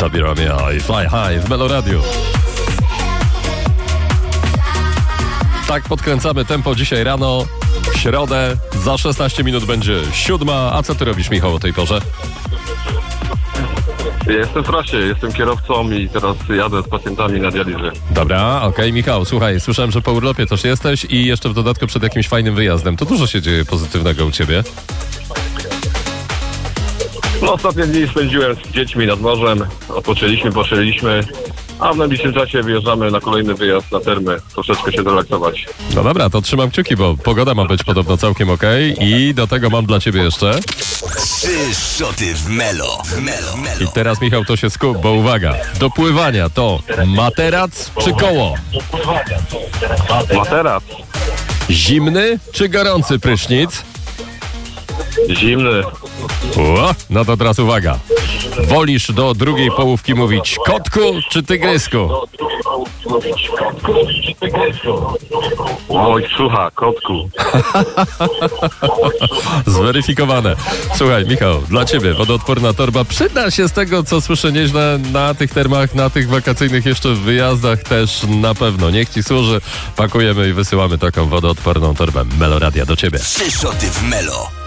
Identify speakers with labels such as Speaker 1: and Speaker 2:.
Speaker 1: Shabira Mia i Fly High w Melo Radio. Tak podkręcamy tempo dzisiaj rano, w środę, za 16 minut będzie 7. A co ty robisz, Michał, o tej porze?
Speaker 2: Jestem w trasie, jestem kierowcą i teraz jadę z pacjentami na dializę.
Speaker 1: Dobra, okej, Michał, słuchaj, słyszałem, że po urlopie też jesteś i jeszcze w dodatku przed jakimś fajnym wyjazdem. To dużo się dzieje pozytywnego u ciebie.
Speaker 2: No, ostatnie dni spędziłem z dziećmi nad morzem, poszliśmy, a w najbliższym czasie wyjeżdżamy na kolejny wyjazd na termy, troszeczkę się relaksować.
Speaker 1: No dobra, to trzymam kciuki, bo pogoda ma być podobno całkiem okej i do tego mam dla ciebie jeszcze...
Speaker 3: 3 szoty w Melo.
Speaker 1: I teraz, Michał, to się skup, bo uwaga, do pływania to materac czy koło?
Speaker 2: Materac.
Speaker 1: Zimny czy gorący prysznic?
Speaker 2: Zimny.
Speaker 1: No to teraz uwaga. Wolisz do drugiej połówki mówić kotku czy tygrysku?
Speaker 2: Oj, słucha, kotku.
Speaker 1: Zweryfikowane. Słuchaj, Michał, dla ciebie wodoodporna torba przyda się z tego, co słyszę nieźle na tych termach, na tych wakacyjnych jeszcze wyjazdach też na pewno. Niech ci służy. Pakujemy i wysyłamy taką wodoodporną torbę Melo Radia do ciebie.
Speaker 3: 3 szoty w Melo.